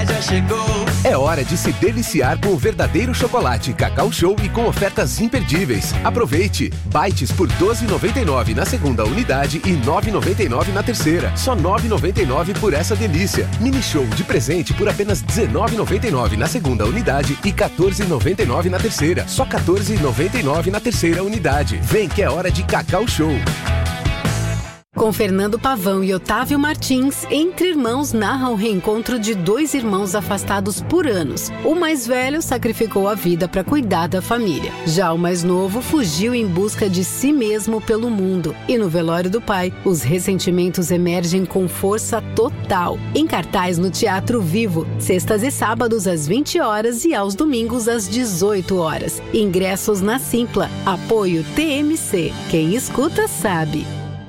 dia já chegou. É hora de se deliciar com o verdadeiro chocolate Cacau Show e com ofertas imperdíveis. Aproveite! Bites por R$ 12,99 na segunda unidade e R$ 9,99 na terceira. Só R$ 9,99 por essa delícia. Mini Show de presente por apenas R$ 19,99 na segunda unidade e R$ 14,99 na terceira. Só R$ 14,99 na terceira unidade. Vem que é hora de Cacau Show. Com Fernando Pavão e Otávio Martins, Entre Irmãos narra o reencontro de dois irmãos afastados por anos. O mais velho sacrificou a vida para cuidar da família. Já o mais novo fugiu em busca de si mesmo pelo mundo. E no velório do pai, os ressentimentos emergem com força total. Em cartaz no Teatro Vivo, sextas e sábados às 20 horas e aos domingos às 18 horas. Ingressos na Simpla. Apoio TMC. Quem escuta sabe.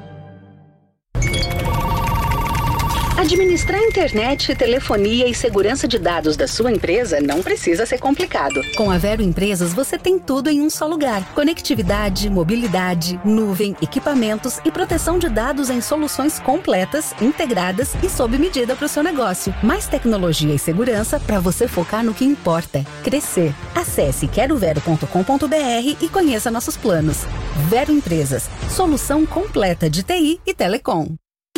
Administrar internet, telefonia e segurança de dados da sua empresa não precisa ser complicado. Com a Vero Empresas, você tem tudo em um só lugar. Conectividade, mobilidade, nuvem, equipamentos e proteção de dados em soluções completas, integradas e sob medida para o seu negócio. Mais tecnologia e segurança para você focar no que importa: crescer. Acesse querovero.com.br e conheça nossos planos. Vero Empresas, solução completa de TI e telecom.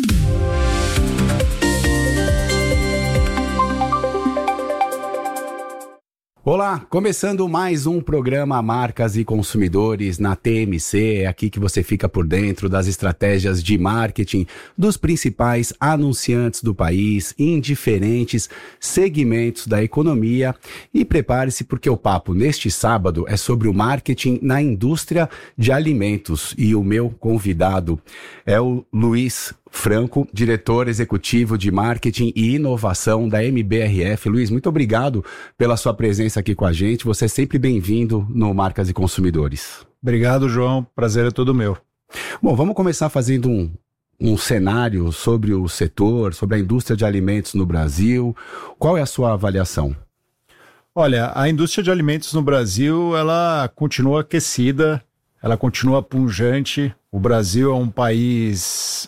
Olá, começando mais um programa Marcas e Consumidores na TMC, é aqui que você fica por dentro das estratégias de marketing dos principais anunciantes do país em diferentes segmentos da economia. E prepare-se porque o papo neste sábado é sobre o marketing na indústria de alimentos e o meu convidado é o Luiz Franco, diretor executivo de marketing e inovação da MBRF. Luiz, muito obrigado pela sua presença aqui com a gente. Você é sempre bem-vindo no Marcas e Consumidores. Obrigado, João. Prazer é todo meu. Bom, vamos começar fazendo um cenário sobre o setor, sobre a indústria de alimentos no Brasil. Qual é a sua avaliação? Olha, a indústria de alimentos no Brasil, ela continua aquecida, ela continua pujante. O Brasil é um país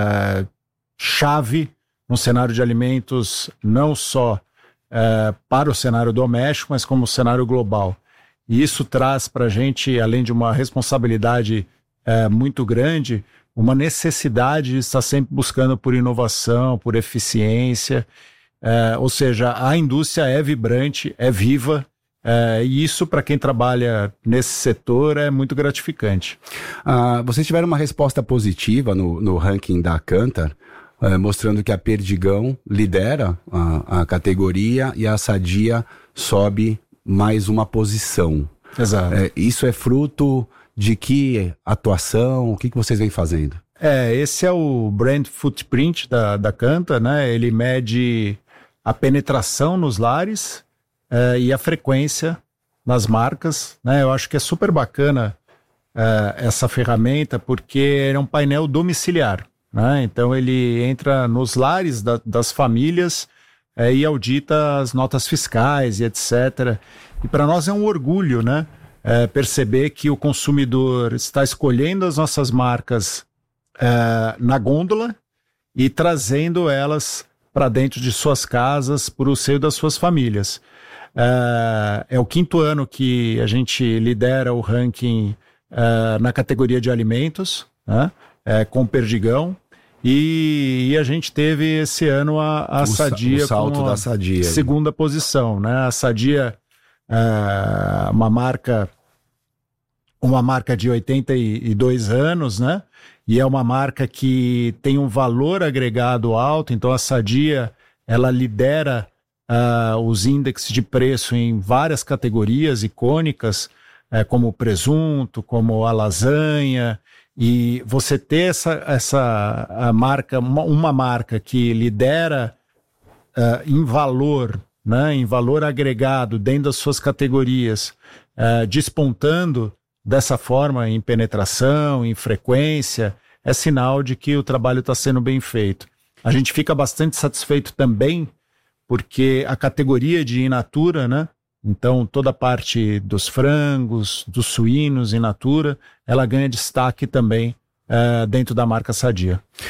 chave no cenário de alimentos, não só para o cenário doméstico, mas como cenário global. E isso traz para a gente, além de uma responsabilidade muito grande, uma necessidade de estar sempre buscando por inovação, por eficiência. Ou seja, a indústria é vibrante, é viva, e isso, para quem trabalha nesse setor, é muito gratificante. Vocês tiveram uma resposta positiva no ranking da Kantar, mostrando que a Perdigão lidera a categoria e a Sadia sobe mais uma posição. Exato. Isso é fruto de que atuação? O que vocês vêm fazendo? Esse é o Brand Footprint da Kantar, né? Ele mede a penetração nos lares e a frequência nas marcas, né? Eu acho que é super bacana essa ferramenta, porque é um painel domiciliar, né? Então ele entra nos lares das famílias e audita as notas fiscais e etc. E para nós é um orgulho, né? Perceber que o consumidor está escolhendo as nossas marcas na gôndola e trazendo elas para dentro de suas casas, para o seio das suas famílias. É o 5º ano que a gente lidera o ranking na categoria de alimentos, né? Com Perdigão, e a gente teve esse ano a Sadia, o salto com da Sadia, segunda posição, né? A Sadia, uma marca de 82 anos, né? E é uma marca que tem um valor agregado alto. Então a Sadia, ela lidera os índices de preço em várias categorias icônicas, como o presunto, como a lasanha. E você ter essa marca, uma marca que lidera em valor, né, em valor agregado dentro das suas categorias, despontando dessa forma em penetração, em frequência, é sinal de que o trabalho está sendo bem feito. A gente fica bastante satisfeito também porque a categoria de in natura, né? Então toda a parte dos frangos, dos suínos in natura, ela ganha destaque também dentro da marca Sadia.